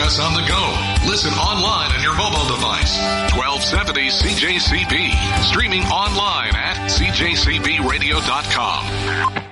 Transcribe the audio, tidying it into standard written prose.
us on the go. Listen online on your mobile device. 1270 CJCB. Streaming online at cjcbradio.com.